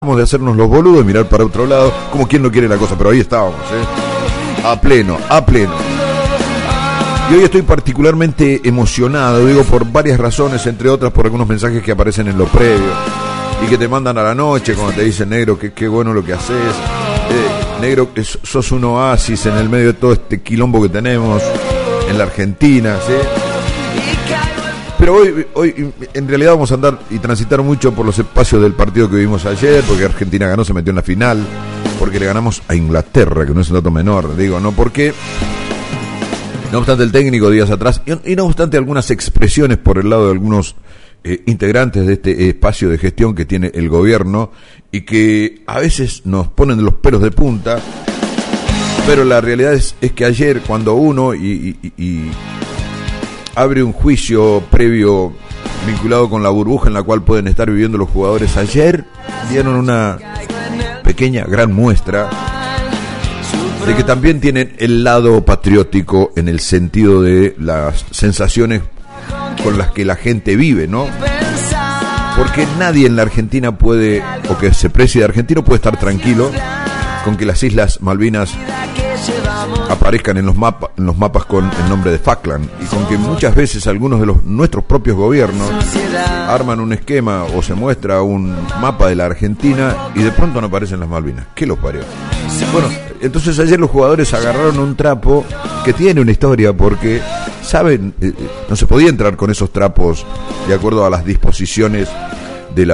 de hacernos los boludos y mirar para otro lado, como quien no quiere la cosa, pero ahí estábamos, a pleno. Y hoy estoy particularmente emocionado, digo, por varias razones, entre otras por algunos mensajes que aparecen en lo previo y que te mandan a la noche cuando te dicen, negro, qué bueno lo que haces, negro, sos un oasis en el medio de todo este quilombo que tenemos en la Argentina, ¿sí? Pero hoy en realidad vamos a andar y transitar mucho por los espacios del partido que vimos ayer, porque Argentina ganó, se metió en la final, porque le ganamos a Inglaterra, que no es un dato menor, digo, no porque, no obstante el técnico días atrás, y no obstante algunas expresiones por el lado de algunos integrantes de este espacio de gestión que tiene el gobierno, y que a veces nos ponen los pelos de punta, pero la realidad es que ayer cuando uno y abre un juicio previo vinculado con la burbuja en la cual pueden estar viviendo los jugadores, ayer dieron una gran muestra de que también tienen el lado patriótico en el sentido de las sensaciones con las que la gente vive, ¿no? Porque nadie en la Argentina puede, o que se precie de argentino, puede estar tranquilo con que las Islas Malvinas aparezcan en los mapas con el nombre de Falkland, y con que muchas veces algunos de nuestros propios gobiernos arman un esquema o se muestra un mapa de la Argentina y de pronto no aparecen las Malvinas. ¿Qué los parió? Bueno, entonces ayer los jugadores agarraron un trapo que tiene una historia, porque saben, no se podía entrar con esos trapos de acuerdo a las disposiciones de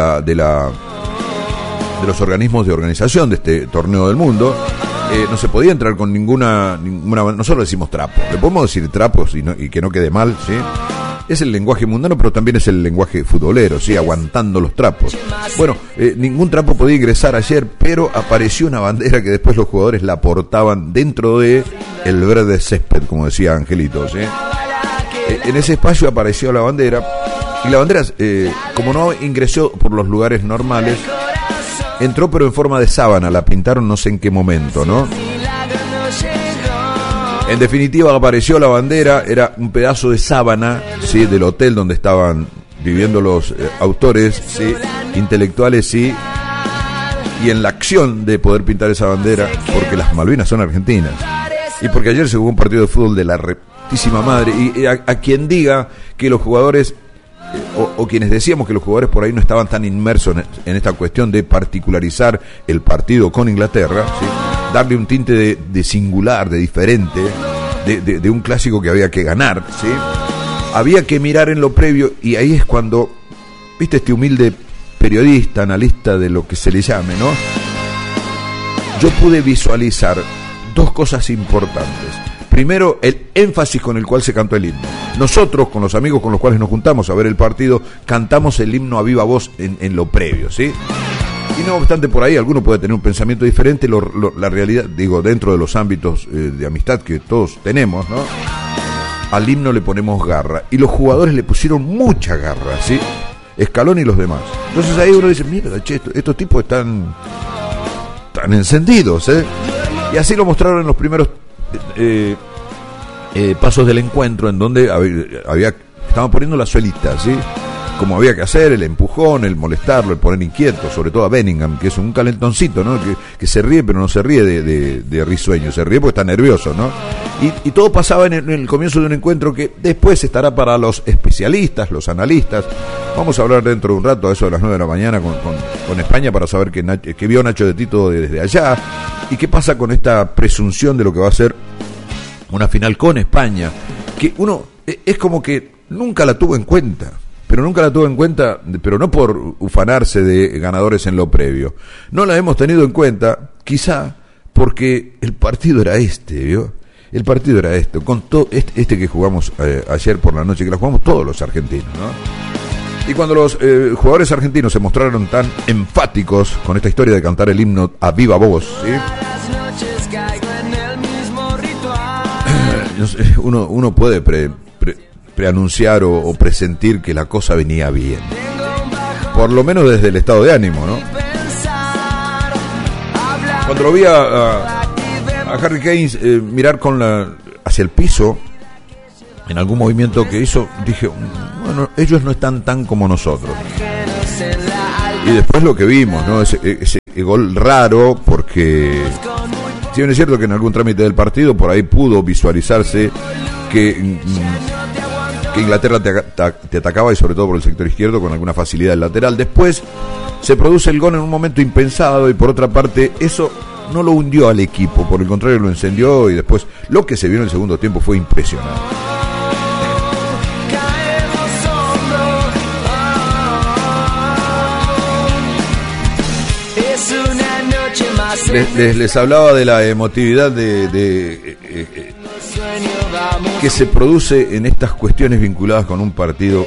los organismos de organización de este torneo del mundo. No se podía entrar con ninguna, nosotros decimos trapo, le podemos decir trapos y que no quede mal, ¿sí? Es el lenguaje mundano, pero también es el lenguaje futbolero, ¿sí? Aguantando los trapos. Bueno, ningún trapo podía ingresar ayer, pero apareció una bandera que después los jugadores la portaban dentro de el verde césped, como decía Angelito, ¿sí? En ese espacio apareció la bandera, y la bandera, como no ingresó por los lugares normales, entró pero en forma de sábana, la pintaron no sé en qué momento, ¿no? En definitiva apareció la bandera, era un pedazo de sábana, ¿sí? Del hotel donde estaban viviendo los autores, ¿sí? Intelectuales, ¿sí? Y en la acción de poder pintar esa bandera, porque las Malvinas son argentinas, y porque ayer se jugó un partido de fútbol de la retísima madre, y a quien diga que los jugadores... O quienes decíamos que los jugadores por ahí no estaban tan inmersos en esta cuestión de particularizar el partido con Inglaterra, ¿sí? Darle un tinte de singular, de diferente, de un clásico que había que ganar, ¿sí? Había que mirar en lo previo, y ahí es cuando, viste, este humilde periodista, analista de lo que se le llame, ¿no? Yo pude visualizar dos cosas importantes. Primero, el énfasis con el cual se cantó el himno. Nosotros, con los amigos con los cuales nos juntamos a ver el partido, cantamos el himno a viva voz en lo previo, ¿sí? Y no obstante, por ahí alguno puede tener un pensamiento diferente, la realidad, digo, dentro de los ámbitos de amistad que todos tenemos, ¿no? Al himno le ponemos garra, y los jugadores le pusieron mucha garra, ¿sí? Scaloni y los demás. Entonces ahí uno dice, mira, che, estos tipos están encendidos, ¿eh? Y así lo mostraron en los primeros pasos del encuentro, en donde estaban poniendo la suelita, ¿sí? Como había que hacer, el empujón, el molestarlo, el poner inquieto, sobre todo a Bellingham, que es un calentoncito, ¿no? Que se ríe, pero no se ríe de risueño, se ríe porque está nervioso, ¿no? Y todo pasaba en el comienzo de un encuentro que después estará para los especialistas, los analistas. Vamos a hablar dentro de un rato, a eso de las 9 de la mañana, con España, para saber qué vio Nacho de Tito desde allá, y qué pasa con esta presunción de lo que va a ser una final con España, que uno es como que nunca la tuvo en cuenta, pero no por ufanarse de ganadores en lo previo. No la hemos tenido en cuenta, quizá porque el partido era ¿vio? El partido era con todo este que jugamos ayer por la noche, que la jugamos todos los argentinos, ¿no? Y cuando los jugadores argentinos se mostraron tan enfáticos con esta historia de cantar el himno a viva voz, ¿sí? Uno puede preanunciar o presentir que la cosa venía bien, por lo menos desde el estado de ánimo, ¿no? Cuando lo vi a Harry Kane mirar hacia el piso en algún movimiento que hizo, dije, bueno, ellos no están tan como nosotros. Y después lo que vimos, ¿no? Ese gol raro porque, si bien es cierto que en algún trámite del partido por ahí pudo visualizarse que Inglaterra te atacaba, y sobre todo por el sector izquierdo con alguna facilidad del lateral. Después se produce el gol en un momento impensado, y por otra parte eso no lo hundió al equipo, por el contrario lo encendió, y después lo que se vio en el segundo tiempo fue impresionante. Les hablaba de la emotividad que se produce en estas cuestiones vinculadas con un partido.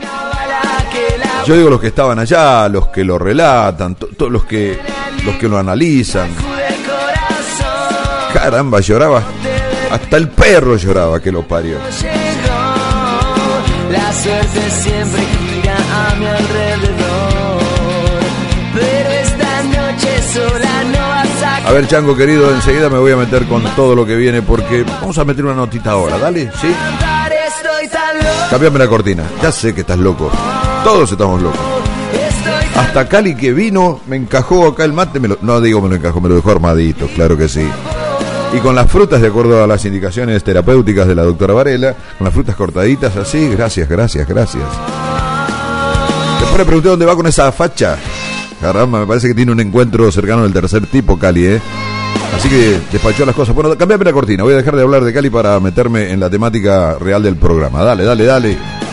Yo digo los que estaban allá, los que lo relatan, todos los que lo analizan. Caramba, lloraba, hasta el perro lloraba, que lo parió. La suerte siempre gira a mi alrededor, pero esta noche sola no vas a... A ver, Chango querido, enseguida me voy a meter con todo lo que viene, porque vamos a meter una notita ahora, dale, ¿sí? Cambiame la cortina, ya sé que estás loco, todos estamos locos. Hasta Cali, que vino, me encajó acá el mate, me lo encajó, me lo dejó armadito, claro que sí. Y con las frutas, de acuerdo a las indicaciones terapéuticas de la doctora Varela, con las frutas cortaditas así, gracias. Después le pregunté dónde va con esa facha. Caramba, me parece que tiene un encuentro cercano del tercer tipo, Cali, ¿eh? Así que despachó las cosas. Bueno, cambiame la cortina, voy a dejar de hablar de Cali para meterme en la temática real del programa. Dale.